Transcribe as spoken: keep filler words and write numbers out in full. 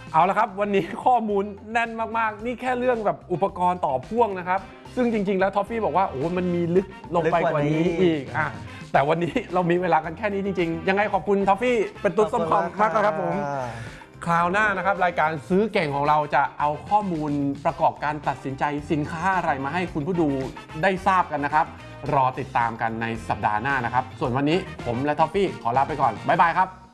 เอาละครับวันนี้ข้อมูลแน่นมากๆนี่แค่เรื่องแบบอุปกรณ์ต่อพ่วงนะครับซึ่งจริงๆแล้วท็อฟฟี่บอกว่าโอ้มันมีลึกลงไปกว่านี้อีกอ่ะแต่วันนี้เรามีเวลากันแค่นี้จริงๆยังไงขอบคุณท็อฟฟี่เป็นตุ๊ดส้มคอมมากครับผมคราวหน้านะครับรายการซื้อเก่งของเราจะเอาข้อมูลประกอบการตัดสินใจสินค้าอะไรมาให้คุณผู้ดูได้ทราบกันนะครับรอติดตามกันในสัปดาห์หน้านะครับส่วนวันนี้ผมและท็อฟฟี่ขอลาไปก่อนบ๊ายบายครับ